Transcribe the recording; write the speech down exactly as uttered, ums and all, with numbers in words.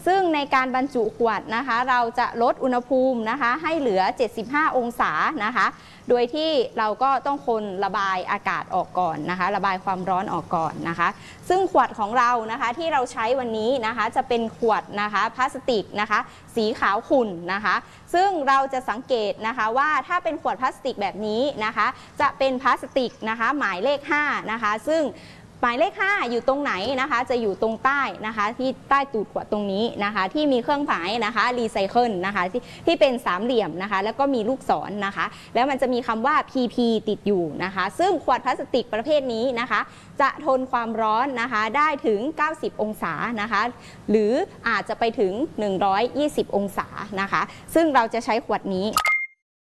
ซึ่งในการบรรจุขวดนะคะเราจะลดอุณหภูมินะคะให้เหลือเจ็ดสิบห้าองศานะคะโดยที่เราก็ต้องคนระบายอากาศออกก่อนนะคะระบายความร้อนออกก่อนนะคะซึ่งขวดของเรานะคะที่เราใช้วันนี้นะคะจะเป็นขวดนะคะพลาสติกนะคะสีขาวขุ่นนะคะซึ่งเราจะสังเกตนะคะว่าถ้าเป็นขวดพลาสติกแบบนี้นะคะจะเป็นพลาสติกนะคะหมายเลขห้านะคะซึ่งหมายเลขห้าอยู่ตรงไหนนะคะจะอยู่ตรงใต้นะคะที่ใต้ตูดขวดตรงนี้นะคะที่มีเครื่องหมายนะคะรีไซเคิลนะคะที่ที่เป็นสามเหลี่ยมนะคะแล้วก็มีลูกศรนะคะแล้วมันจะมีคำว่า พี พี ติดอยู่นะคะซึ่งขวดพลาสติกประเภทนี้นะคะจะทนความร้อนนะคะได้ถึงเก้าสิบองศานะคะหรืออาจจะไปถึงหนึ่งร้อยยี่สิบองศานะคะซึ่งเราจะใช้ขวดนี้